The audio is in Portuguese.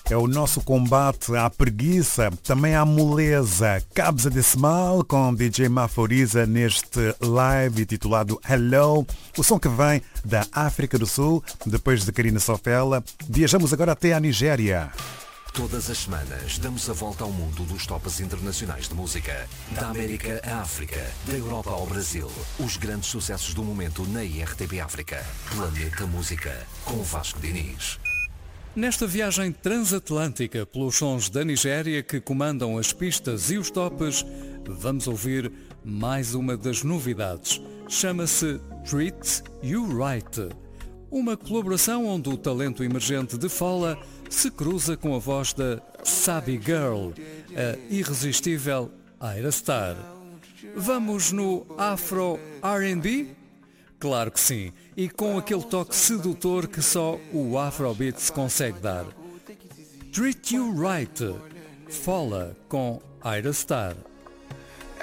É o nosso combate à preguiça, também à moleza. Cabza Decimal com DJ Maforiza neste live titulado Hello. O som que vem da África do Sul, depois de Karina Sofela. Viajamos agora até à Nigéria. Todas as semanas damos a volta ao mundo dos tops internacionais de música. Da América à África, da Europa ao Brasil. Os grandes sucessos do momento na IRTP África. Planeta Música, com Vasco Diniz. Nesta viagem transatlântica pelos sons da Nigéria que comandam as pistas e os tops, vamos ouvir mais uma das novidades. Chama-se Treat You Right. Uma colaboração onde o talento emergente de Fola se cruza com a voz da Sabi Girl, a irresistível Ira Star. Vamos no Afro R&B? Claro que sim, e com aquele toque sedutor que só o Afrobeats consegue dar. Treat You Right, Fola com Ira Star.